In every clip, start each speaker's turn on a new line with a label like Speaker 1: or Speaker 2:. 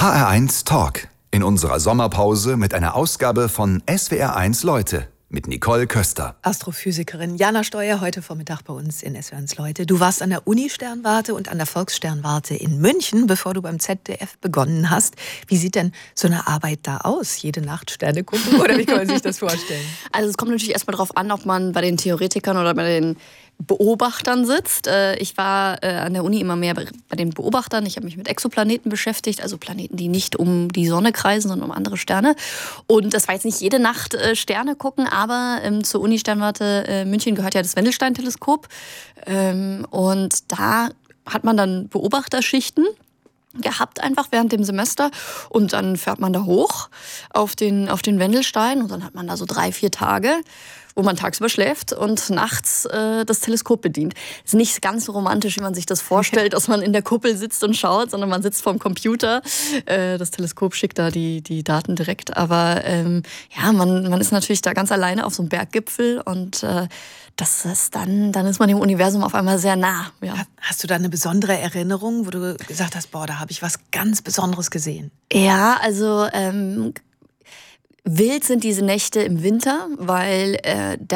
Speaker 1: HR1 Talk. In unserer Sommerpause mit einer Ausgabe von SWR1 Leute mit Nicole Köster.
Speaker 2: Astrophysikerin Jana Steuer heute Vormittag bei uns in SWR1 Leute. Du warst an der Uni-Sternwarte und an der Volkssternwarte in München, bevor du beim ZDF begonnen hast. Wie sieht denn so eine Arbeit da aus? Jede Nacht Sterne gucken oder wie kann man sich das vorstellen?
Speaker 3: Also es kommt natürlich erstmal darauf an, ob man bei den Theoretikern oder bei den Beobachtern sitzt. Ich war an der Uni immer mehr bei den Beobachtern. Ich habe mich mit Exoplaneten beschäftigt, also Planeten, die nicht um die Sonne kreisen, sondern um andere Sterne. Und das war jetzt nicht jede Nacht Sterne gucken, aber zur Uni-Sternwarte München gehört ja das Wendelstein-Teleskop. Und da hat man dann Beobachterschichten gehabt einfach während dem Semester und dann fährt man da hoch auf den Wendelstein und dann hat man da so 3-4 Tage, wo man tagsüber schläft und nachts das Teleskop bedient. Ist nicht ganz so romantisch, wie man sich das vorstellt, dass man in der Kuppel sitzt und schaut, sondern man sitzt vorm Computer. Das Teleskop schickt da die Daten direkt. Aber ja, man ist natürlich da ganz alleine auf so einem Berggipfel und das ist dann ist man dem Universum auf einmal sehr nah. Ja.
Speaker 2: Hast du da eine besondere Erinnerung, wo du gesagt hast, boah, da habe ich was ganz Besonderes gesehen?
Speaker 3: Ja, also wild sind diese Nächte im Winter, weil da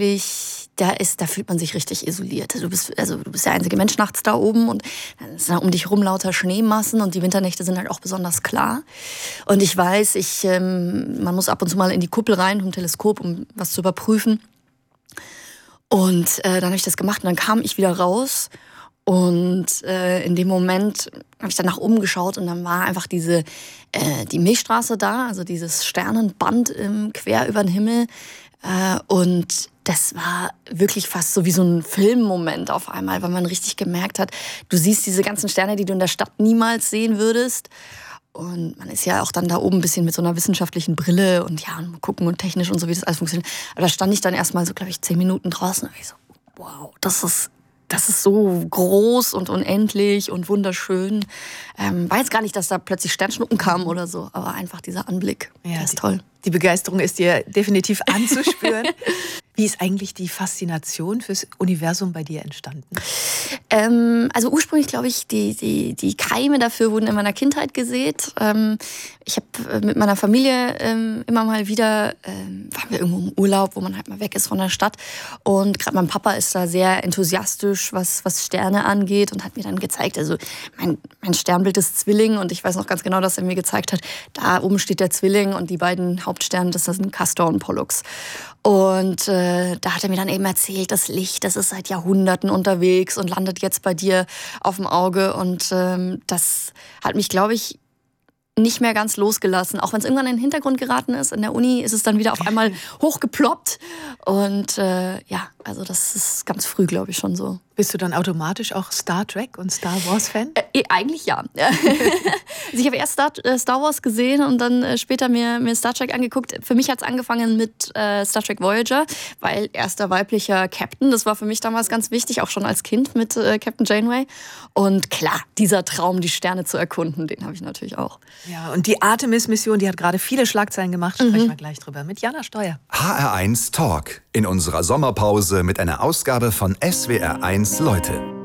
Speaker 3: fühlt man sich richtig isoliert. Du bist der einzige Mensch nachts da oben und dann ist da um dich rum lauter Schneemassen und die Winternächte sind halt auch besonders klar. Und ich weiß, man muss ab und zu mal in die Kuppel rein vom Teleskop, um was zu überprüfen. Und dann habe ich das gemacht und dann kam ich wieder raus. Und in dem Moment habe ich dann nach oben geschaut und dann war einfach die Milchstraße da, also dieses Sternenband quer über den Himmel. Und das war wirklich fast so wie so ein Filmmoment auf einmal, weil man richtig gemerkt hat, du siehst diese ganzen Sterne, die du in der Stadt niemals sehen würdest. Und man ist ja auch dann da oben ein bisschen mit so einer wissenschaftlichen Brille und ja, gucken und technisch und so, wie das alles funktioniert. Aber da stand ich dann erstmal so, glaube ich, 10 Minuten draußen und ich so, wow, das ist so groß und unendlich und wunderschön. War jetzt gar nicht, dass da plötzlich Sternschnuppen kamen oder so, aber einfach dieser Anblick, der ist toll.
Speaker 2: Die Begeisterung ist dir definitiv anzuspüren. Wie ist eigentlich die Faszination fürs Universum bei dir entstanden?
Speaker 3: Also ursprünglich, glaube ich, die Keime dafür wurden in meiner Kindheit gesät. Ich habe mit meiner Familie immer mal wieder, waren wir irgendwo im Urlaub, wo man halt mal weg ist von der Stadt. Und gerade mein Papa ist da sehr enthusiastisch, was Sterne angeht und hat mir dann gezeigt, also mein Sternbild ist Zwilling und ich weiß noch ganz genau, dass er mir gezeigt hat, da oben steht der Zwilling und die beiden Hauptsterne, das sind Castor und Pollux. Und da hat er mir dann eben erzählt, das Licht, das ist seit Jahrhunderten unterwegs und landet jetzt bei dir auf dem Auge. Und das hat mich, glaube ich, nicht mehr ganz losgelassen. Auch wenn es irgendwann in den Hintergrund geraten ist. In der Uni ist es dann wieder auf einmal hochgeploppt. Und ja, also das ist ganz früh, glaube ich, schon so.
Speaker 2: Bist du dann automatisch auch Star Trek und Star Wars-Fan?
Speaker 3: Eigentlich ja. Also ich habe erst Star Wars gesehen und dann später mir Star Trek angeguckt. Für mich hat es angefangen mit Star Trek Voyager, weil erster weiblicher Captain, das war für mich damals ganz wichtig, auch schon als Kind mit Captain Janeway. Und klar, dieser Traum, die Sterne zu erkunden, den habe ich natürlich auch.
Speaker 2: Ja, und die Artemis-Mission, die hat gerade viele Schlagzeilen gemacht. Sprechen wir gleich drüber mit Jana Steuer.
Speaker 1: HR1 Talk. In unserer Sommerpause mit einer Ausgabe von SWR1 Leute.